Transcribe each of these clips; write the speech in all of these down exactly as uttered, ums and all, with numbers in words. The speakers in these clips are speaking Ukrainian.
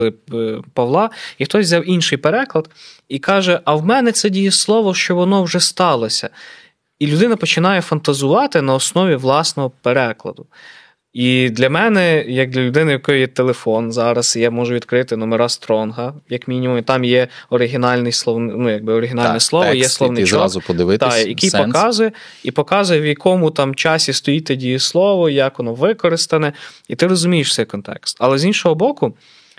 Павла, і хтось взяв інший переклад і каже, а в мене це дієслово, що воно вже сталося. І людина починає фантазувати на основі власного перекладу. І для мене, як для людини, у якої є телефон зараз, я можу відкрити номера Стронга, як мінімум, і там є оригінальний слов, ну, якби оригінальне так, слово, є словничок, зразу подивитись, так, який сенс. показує, і показує, в якому там часі стоїть те дієслово, як воно використане, і ти розумієш цей контекст. Але з іншого боку,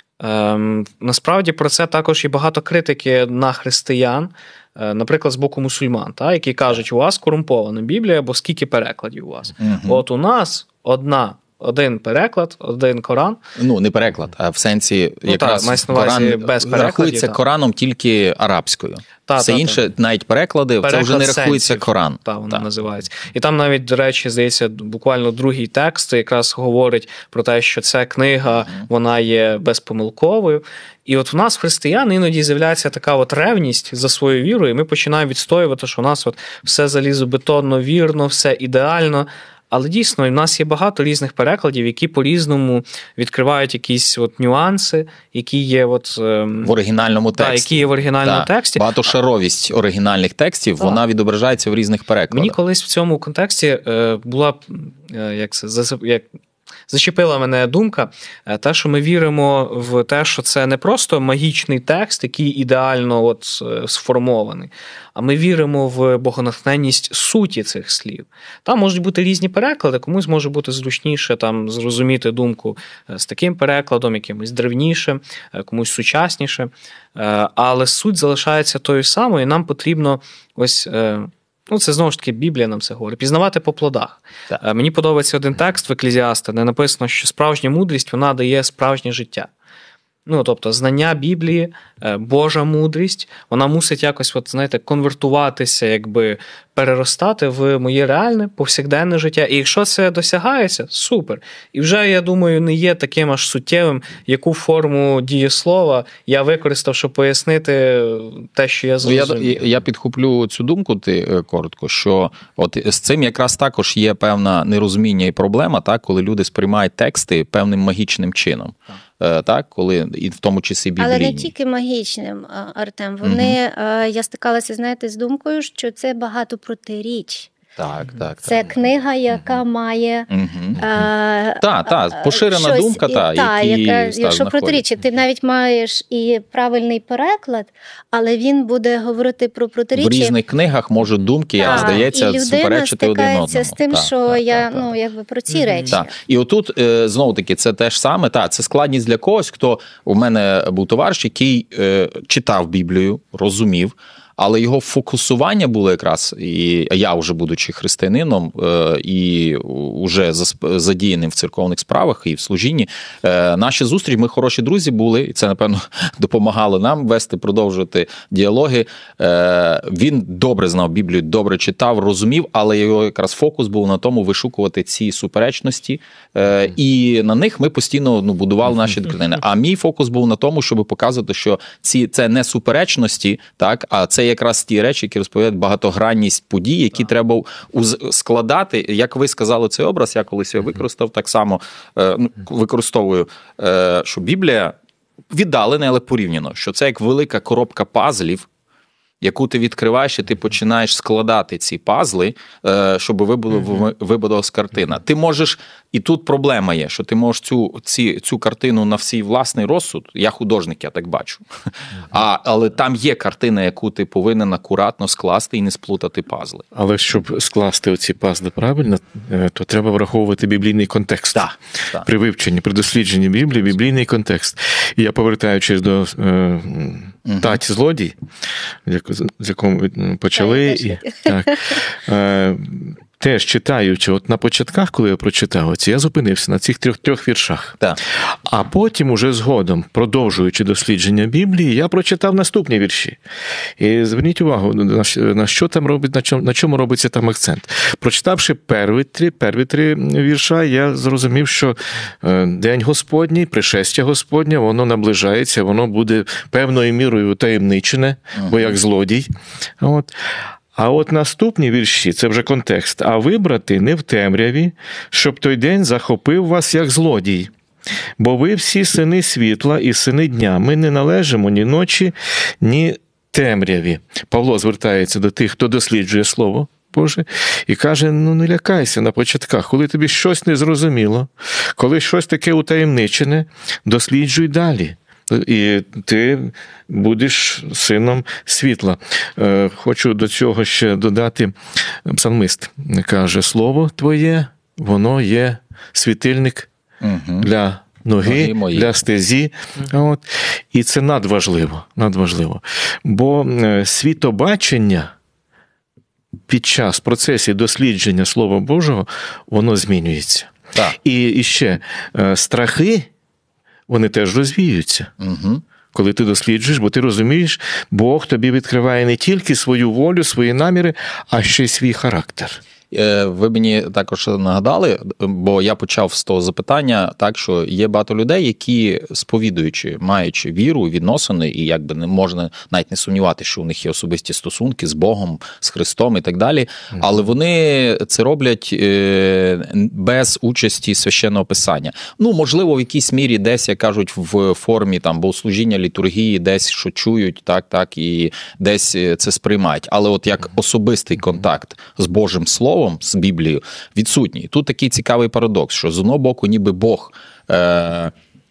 ем, насправді про це також є багато критики на християн, наприклад, з боку мусульман, та, які кажуть, у вас корумпована Біблія, бо скільки перекладів у вас. Угу. От у нас одна, один переклад, один Коран. Ну, не переклад, а в сенсі ну, якраз та, Коран без рахується та. Кораном тільки арабською. Та, Все та, інше, та. навіть переклади, Переклад це вже не рахується сенсів. Коран. Так, воно та. називається. І там навіть, до речі, здається, буквально другий текст якраз говорить про те, що ця книга, uh-huh. вона є безпомилковою. І от в нас, християн, іноді з'являється така от ревність за свою віру, і ми починаємо відстоювати, що у нас от все залізобетонно вірно, все ідеально. Але дійсно, в нас є багато різних перекладів, які по-різному відкривають якісь от нюанси, які є от, в оригінальному тексті. Так, які є в оригінальному так. тексті. Багатошаровість оригінальних текстів, так. вона відображається в різних перекладах. Мені колись в цьому контексті була, як це, як зачепила мене думка, те, що ми віримо в те, що це не просто магічний текст, який ідеально от сформований, а ми віримо в богонатхненність суті цих слів. Там можуть бути різні переклади, комусь може бути зручніше там зрозуміти думку з таким перекладом, якимось древнішим, комусь сучасніше, але суть залишається тою самою, і нам потрібно ось... Ну, це, знову ж таки, Біблія нам це говорить. Пізнавати по плодах. Так. Мені подобається один текст в Еклезіаста, де написано, що справжня мудрість, вона дає справжнє життя. Ну, тобто, знання Біблії, Божа мудрість, вона мусить якось, от, знаєте, конвертуватися, якби переростати в моє реальне, повсякденне життя. І якщо це досягається, супер. І вже, я думаю, не є таким аж суттєвим, яку форму дієслова я використав, щоб пояснити те, що я зрозумів. Ну, я, я підхоплю цю думку, ти коротко, що от з цим якраз також є певна нерозуміння і проблема, так, коли люди сприймають тексти певним магічним чином. Так. Так, коли і в тому числі біблійні. Але не тільки магічним, Артем. Вони, угу. я стикалася, знаєте, з думкою, що це багато протиріч. Так, так. Це так. книга, яка має... Угу. Так, так, поширена щось, думка, та, та, які яка, та, якщо протиріччя, ти навіть маєш і правильний переклад, але він буде говорити про протиріччя. В різних книгах можуть думки, як здається, суперечити один одному. І людина стикається з тим, так, що так, я, так, ну, якби про ці речі. Так. І отут, знову-таки, це те ж саме, так, це складність для когось, хто, у мене був товариш, який е, читав Біблію, розумів, але його фокусування було якраз, і я вже будучи християнином і вже задіяним в церковних справах і в служінні, наші зустрічі, ми хороші друзі були, і це, напевно, допомагало нам вести, продовжувати діалоги. Він добре знав Біблію, добре читав, розумів, але його якраз фокус був на тому вишукувати ці суперечності, і на них ми постійно ну, будували наші доктрини. А мій фокус був на тому, щоб показувати, що ці, це не суперечності, так, а це якраз ті речі, які розповідають багатогранність подій, які так. треба складати. Як ви сказали цей образ, я колись його використав так само, використовую, що Біблія віддалена, але порівняно, що це як велика коробка пазлів, яку ти відкриваєш, і ти починаєш складати ці пазли, щоб вибудувалась картина. Ти можеш, і тут проблема є, що ти можеш цю, ці, цю картину на свій власний розсуд, я художник, я так бачу, а, але там є картина, яку ти повинен акуратно скласти і не сплутати пазли. Але щоб скласти оці пазли правильно, то треба враховувати біблійний контекст. Так, так. При вивченні, при дослідженні Біблії, біблійний контекст. І я, повертаючись до е, таті злодій, з якому почали, і, так, е, теж читаючи, от на початках, коли я прочитав оці, я зупинився на цих трьох, трьох віршах. Так. А потім уже згодом, продовжуючи дослідження Біблії, я прочитав наступні вірші. І зверніть увагу, на що там робить, на чому, на чому робиться там акцент. Прочитавши перві три, перві три вірша, я зрозумів, що День Господній, пришестя Господнє, воно наближається, воно буде певною мірою таємничене, uh-huh. бо як злодій. От. А от наступні вірші, це вже контекст. А ви, брати, не в темряві, щоб той день захопив вас як злодій. Бо ви всі сини світла і сини дня. Ми не належимо ні ночі, ні темряві. Павло звертається до тих, хто досліджує Слово Боже, і каже, ну не лякайся на початках, коли тобі щось не зрозуміло, коли щось таке утаємничене, досліджуй далі. І ти будеш сином світла. Хочу до цього ще додати, псалмист каже, слово твоє, воно є світильник угу. для ноги, ноги для стезі. Угу. От. І це надважливо, надважливо. Бо світобачення під час процесу дослідження Слова Божого, воно змінюється. Так. І, і ще страхи, вони теж розвіються. Угу. Коли ти досліджуєш, бо ти розумієш, Бог тобі відкриває не тільки свою волю, свої наміри, а ще й свій характер. Ви мені також нагадали, бо я почав з того запитання, так, що є багато людей, які, сповідуючи, маючи віру, відносини, і якби не можна навіть не сумнівати, що у них є особисті стосунки з Богом, з Христом і так далі, але вони це роблять без участі священного писання. Ну, можливо, в якійсь мірі десь, як кажуть, в формі там богослужіння, літургії, десь що чують, так, так, і десь це сприймають. Але от як особистий контакт з Божим Словом, з Біблією, відсутній. Тут такий цікавий парадокс, що з одного боку ніби Бог е,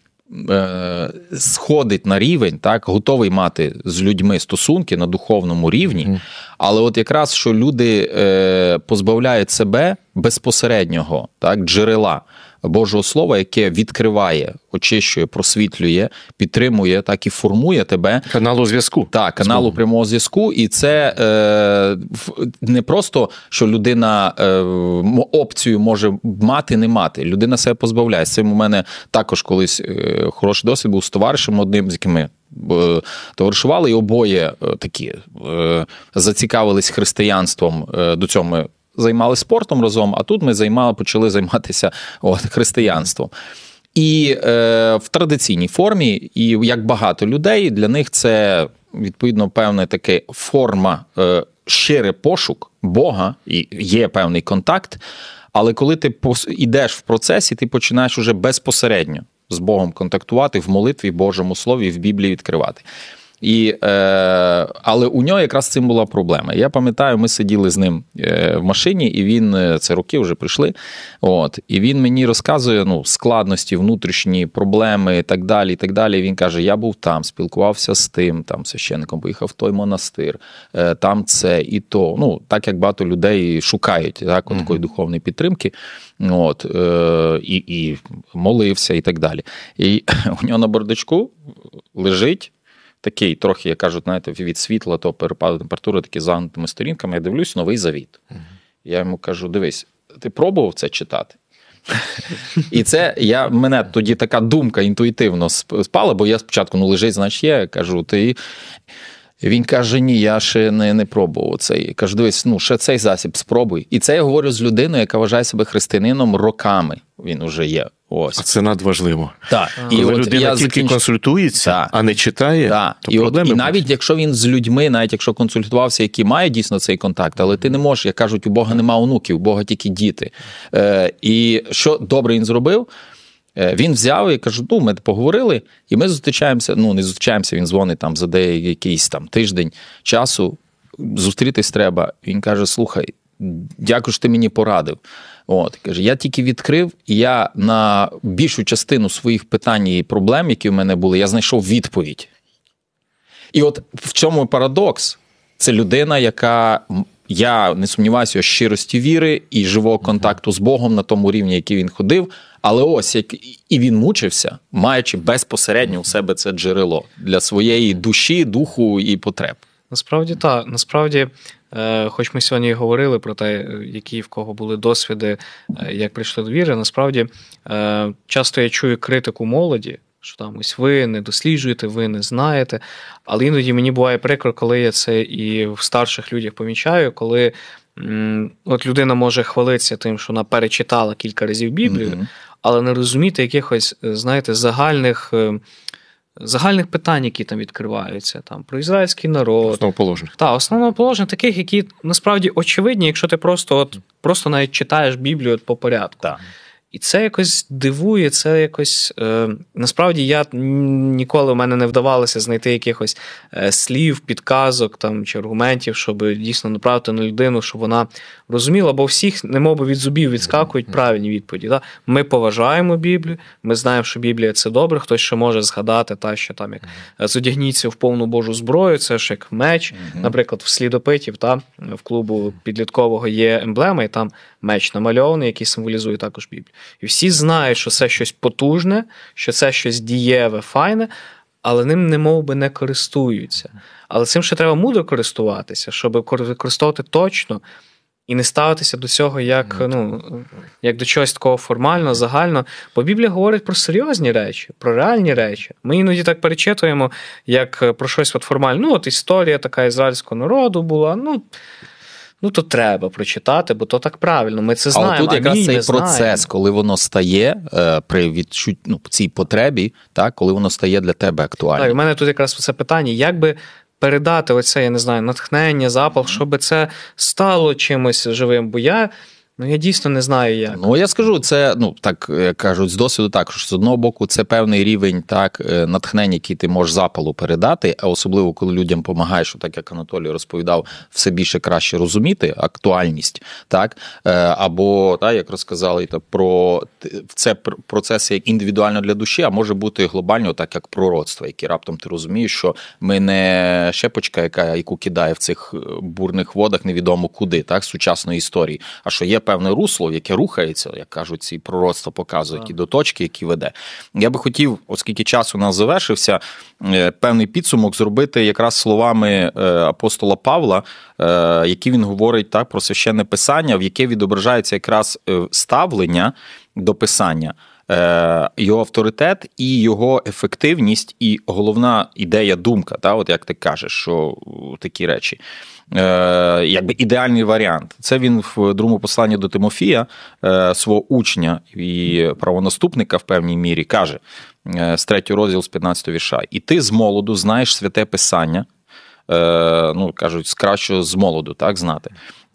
е, сходить на рівень, так, готовий мати з людьми стосунки на духовному рівні, mm. але от якраз, що люди е, позбавляють себе безпосереднього, так, джерела Божого Слова, яке відкриває, очищує, просвітлює, підтримує, так і формує тебе. Каналу зв'язку. Так, каналу прямого зв'язку. І це е, не просто, що людина е, опцію може мати, не мати. Людина себе позбавляє. З цим у мене також колись е, хороший досвід був з товаришем одним, з якими товаришували, і обоє е, такі е, зацікавились християнством. Е, до цього ми займалися спортом разом, а тут ми займали, почали займатися от, християнством. І е, в традиційній формі, і як багато людей, для них це, відповідно, певна така форма, е, щирий пошук Бога, і є певний контакт, але коли ти йдеш в процесі, ти починаєш уже безпосередньо з Богом контактувати, в молитві, в Божому Слові, в Біблії відкривати. І, е, але у нього якраз з цим була проблема. Я пам'ятаю, ми сиділи з ним в машині, і він, це роки вже прийшли, от, і він мені розказує, ну, складності, внутрішні проблеми і так далі, і так далі. І він каже, я був там, спілкувався з тим, там, священником, поїхав в той монастир, е, там це і то. Ну, так як багато людей шукають, так, от, такої духовної підтримки, от, е, і, і молився, і так далі. І у нього на бардачку лежить такий, трохи, як кажуть, знаєте, від світла, то перепаду температури, такі загнутими сторінками, я дивлюсь, Новий Завіт. Uh-huh. Я йому кажу, дивись, ти пробував це читати? І це, я, мене тоді така думка інтуїтивно спала, бо я спочатку, ну, лежить, значить є, кажу, ти... Він каже, ні, я ще не, не пробував цей. Я кажу, дивись, ну, ще цей засіб спробуй. І це я говорю з людиною, яка вважає себе християнином роками. Він уже є. Ось. А це надважливо. Так. І коли от людина я тільки закінч... консультується, так. а не читає, так. то і проблеми от, І навіть якщо він з людьми, навіть якщо консультувався, які мають дійсно цей контакт, але ти не можеш, як кажуть, у Бога нема онуків, у Бога тільки діти. Е, і що добре він зробив? Він взяв і каже, ну, ми поговорили, і ми зустрічаємося, ну, не зустрічаємося, він дзвонить там за деякий якийсь там тиждень часу, зустрітись треба. Він каже, слухай, дякую, що ти мені порадив. От, каже, я тільки відкрив, і я на більшу частину своїх питань і проблем, які в мене були, я знайшов відповідь. І от в чому парадокс? Це людина, яка, я не сумніваюся, у щирості віри і живого контакту з Богом на тому рівні, який він ходив, але ось, як і він мучився, маючи безпосередньо у себе це джерело для своєї душі, духу і потреб. Насправді так. Насправді, хоч ми сьогодні і говорили про те, які в кого були досвіди, як прийшли до віри, насправді часто я чую критику молоді, що там ось ви не досліджуєте, ви не знаєте, але іноді мені буває прикро, коли я це і в старших людях помічаю, коли от людина може хвалитися тим, що вона перечитала кілька разів Біблію, mm-hmm. але не розуміти якихось, знаєте, загальних, загальних питань, які там відкриваються, там, про ізраїльський народ. Основоположних. Так, основоположних, таких, які насправді очевидні, якщо ти просто, от, просто навіть читаєш Біблію от, по порядку. Так. І це якось дивує, це якось... Е, насправді, я ніколи в мене не вдавалося знайти якихось е, слів, підказок там, чи аргументів, щоб дійсно направити на людину, щоб вона розуміла, бо всіх, немов від зубів відскакують правильні відповіді. Да? Ми поважаємо Біблію, ми знаємо, що Біблія – це добре, хтось ще може згадати, та, що там як «Зодягніться в повну Божу зброю», це ж як меч. Наприклад, в слідопитів, та, в клубу підліткового є емблема, і там меч намальований, який символізує також Біблію. І всі знають, що це щось потужне, що це щось дієве, файне, але ним немов би не користуються. Але цим ще треба мудро користуватися, щоб використовувати точно і не ставитися до цього як, ну, як до чогось такого формального, загального. Бо Біблія говорить про серйозні речі, про реальні речі. Ми іноді так перечитуємо, як про щось от формальне. Ну, от історія така ізраїльського народу була, ну... Ну, то треба прочитати, бо то так правильно, ми це знаємо. Але тут якраз а цей не процес, знаємо. коли воно стає е, при відчут, ну, цій потребі, так, коли воно стає для тебе актуальним. Так, у мене тут якраз це питання, як би передати оце, я не знаю, натхнення, запал, щоб це стало чимось живим, бо я... Ну, я дійсно не знаю, як. Ну, я скажу, це, ну, так кажуть, з досвіду так, що з одного боку це певний рівень так, натхнення, який ти можеш запалу передати, а особливо, коли людям допомагаєш, так як Анатолій розповідав, все більше краще розуміти актуальність, так, або, так, як розказали, так, про це процеси як індивідуально для душі, а може бути глобально, так, як пророцтво, які раптом ти розумієш, що ми не щепочка, яка, яку кидає в цих бурних водах невідомо куди, так, сучасної історії, а що є певне русло, яке рухається, як кажуть, ці пророцтва показують, і до точки, які веде. Я би хотів, оскільки час у нас завершився, певний підсумок зробити якраз словами апостола Павла, які він говорить так, про священне писання, в яке відображається якраз ставлення до писання, його авторитет і його ефективність, і головна ідея, думка, та, от як ти кажеш, що такі речі. Е, якби ідеальний варіант. Це він в другому посланні до Тимофія, е, свого учня і правонаступника в певній мірі, каже, е, з третього розділу, з п'ятнадцятого вірша, «І ти з молоду знаєш святе писання», е, ну, кажуть, з кращого з молоду, так, знати.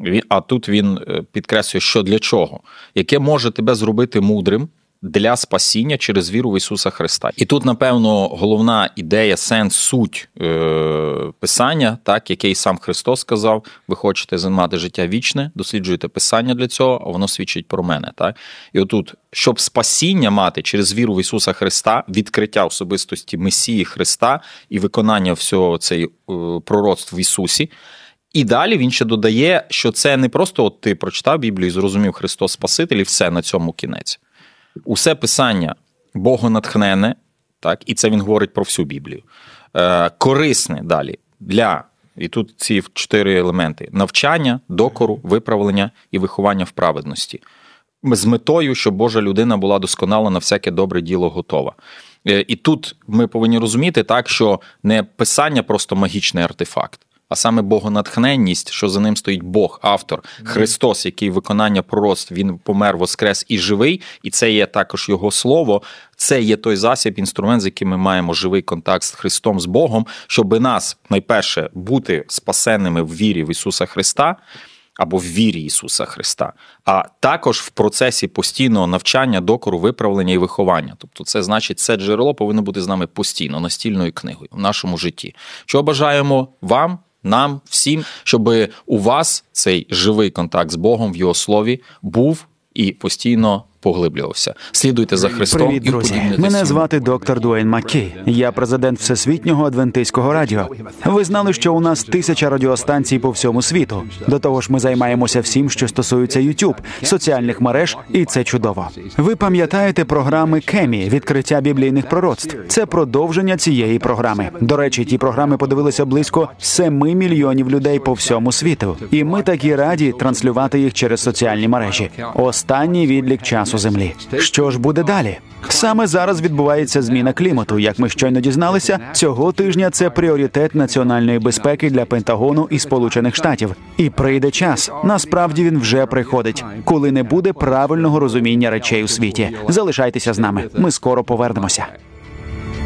А тут він підкреслює, що для чого? Яке може тебе зробити мудрим для спасіння через віру в Ісуса Христа. І тут, напевно, головна ідея, сенс, суть е- Писання, так, яке і сам Христос сказав, ви хочете мати життя вічне, досліджуєте Писання для цього, а воно свідчить про мене. Так? І отут, щоб спасіння мати через віру в Ісуса Христа, відкриття особистості Месії Христа і виконання всього цей е- пророцтв в Ісусі, і далі він ще додає, що це не просто от ти прочитав Біблію і зрозумів Христос Спаситель, і все, на цьому кінець. Усе писання богонатхнене, так, і це він говорить про всю Біблію, е, корисне далі для, і тут ці чотири елементи, навчання, докору, виправлення і виховання в праведності. З метою, щоб Божа людина була досконала, на всяке добре діло готова. Е, і тут ми повинні розуміти так, що не писання просто магічний артефакт, а саме богонатхненність, що за ним стоїть Бог, автор, Христос, який виконання пророцтв, він помер, воскрес і живий, і це є також його слово, це є той засіб, інструмент, з яким ми маємо живий контакт з Христом, з Богом, щоб нас, найперше, бути спасенними в вірі в Ісуса Христа, або в вірі Ісуса Христа, а також в процесі постійного навчання, докору, виправлення і виховання. Тобто це значить, це джерело повинно бути з нами постійно, настільною книгою в нашому житті. Чого бажаємо вам, нам, всім, щоб у вас цей живий контакт з Богом в Його Слові був і постійно поглиблювався. Слідуйте за Христом. Привіт, друзі. Мене звати доктор Дуейн Маккей. Я президент Всесвітнього адвентистського радіо. Ви знали, що у нас тисяча радіостанцій по всьому світу. До того ж, ми займаємося всім, що стосується YouTube, соціальних мереж, і це чудово. Ви пам'ятаєте програми Кемі «Відкриття біблійних пророцтв»? Це продовження цієї програми. До речі, ті програми подивилися близько семи мільйонів людей по всьому світу. І ми такі раді транслювати їх через соціальні мережі. Останній відлік часу Землі. Що ж буде далі? Саме зараз відбувається зміна клімату. Як ми щойно дізналися, цього тижня це пріоритет національної безпеки для Пентагону і Сполучених Штатів. І прийде час, насправді він вже приходить, коли не буде правильного розуміння речей у світі. Залишайтеся з нами, ми скоро повернемося.